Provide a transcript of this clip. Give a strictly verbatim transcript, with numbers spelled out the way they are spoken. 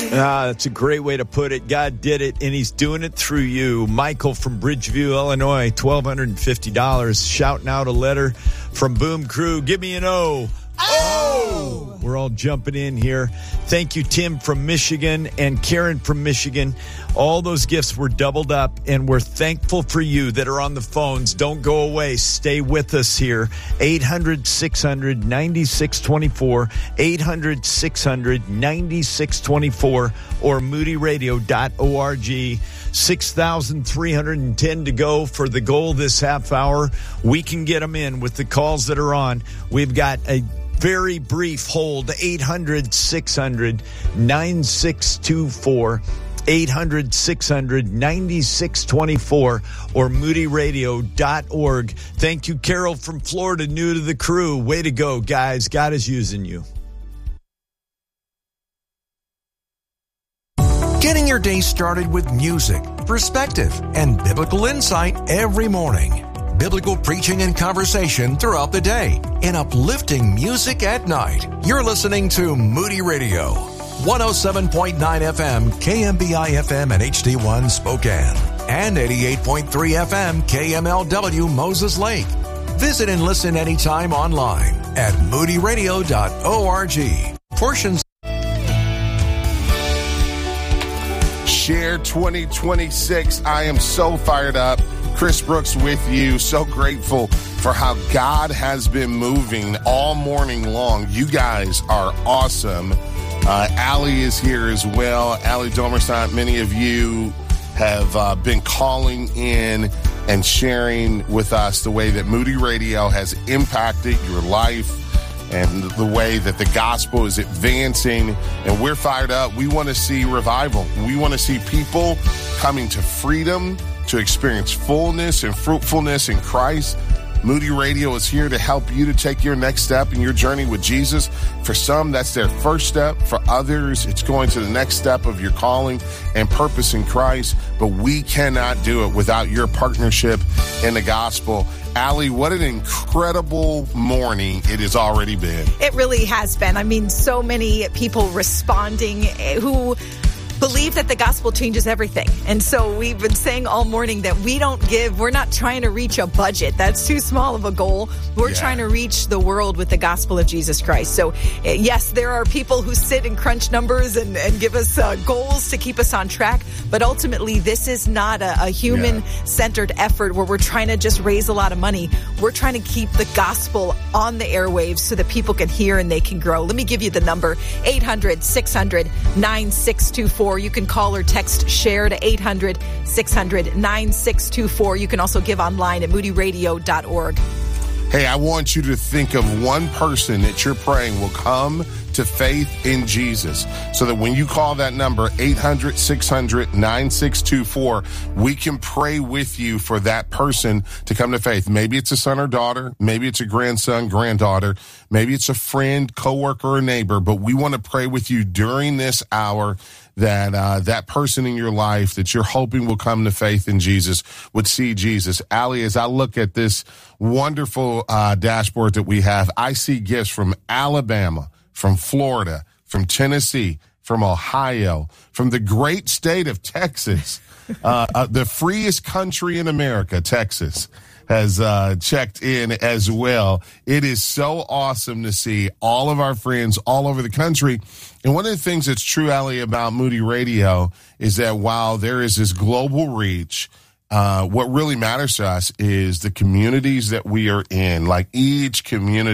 Ah, that's a great way to put it. God did it, and he's doing it through you. Michael from Bridgeview, Illinois, one thousand two hundred fifty dollars, shouting out a letter from Boom Crew. Give me an O. Oh! We're all jumping in here. Thank you, Tim from Michigan and Karen from Michigan. All those gifts were doubled up, and we're thankful for you that are on the phones. Don't go away. Stay with us here. eight hundred, six hundred, ninety-six twenty-four, eight hundred, six hundred, ninety-six twenty-four, or moody radio dot org. six thousand three hundred ten to go for the goal this half hour. We can get them in with the calls that are on. We've got a very brief hold. Eight hundred, six hundred, ninety-six twenty-four, eight hundred, six hundred, ninety-six twenty-four, or moody radio dot org. Thank you, Carol from Florida, new to the crew. Way to go, guys. God is using you. Getting your day started with music, perspective, and biblical insight every morning. Biblical preaching and conversation throughout the day, and uplifting music at night. You're listening to Moody Radio, one oh seven point nine F M, K M B I F M and H D one Spokane, and eighty-eight point three F M, K M L W Moses Lake. Visit and listen anytime online at moody radio dot org. Portions. Share twenty twenty-six. I am so fired up. Chris Brooks with you. So grateful for how God has been moving all morning long. You guys are awesome. Uh, Allie is here as well. Allie Domersant, many of you have uh, been calling in and sharing with us the way that Moody Radio has impacted your life and the way that the gospel is advancing. And we're fired up. We want to see revival. We want to see people coming to freedom, to experience fullness and fruitfulness in Christ. Moody Radio is here to help you to take your next step in your journey with Jesus. For some, that's their first step. For others, it's going to the next step of your calling and purpose in Christ. But we cannot do it without your partnership in the gospel. Allie, what an incredible morning it has already been. It really has been. I mean, so many people responding who believe that the gospel changes everything. And so we've been saying all morning that we don't give, we're not trying to reach a budget. That's too small of a goal. We're yeah. trying to reach the world with the gospel of Jesus Christ. So yes, there are people who sit and crunch numbers and, and give us uh, goals to keep us on track. But ultimately, this is not a, a human-centered yeah. effort where we're trying to just raise a lot of money. We're trying to keep the gospel on the airwaves so that people can hear and they can grow. Let me give you the number, eight hundred, six hundred, nine six two four. You can call or text SHARE to eight hundred, six hundred, nine six two four. You can also give online at moody radio dot org. Hey, I want you to think of one person that you're praying will come to faith in Jesus, so that when you call that number, eight hundred, six hundred, nine six two four, we can pray with you for that person to come to faith. Maybe it's a son or daughter. Maybe it's a grandson, granddaughter. Maybe it's a friend, coworker, or neighbor. But we want to pray with you during this hour that uh, that person in your life that you're hoping will come to faith in Jesus would see Jesus. Allie, as I look at this wonderful uh, dashboard that we have, I see gifts from Alabama, from Florida, from Tennessee, from Ohio, from the great state of Texas, uh, uh, the freest country in America, Texas, has uh, checked in as well. It is so awesome to see all of our friends all over the country. And one of the things that's true, Allie, about Moody Radio is that while there is this global reach, uh, what really matters to us is the communities that we are in. Like each community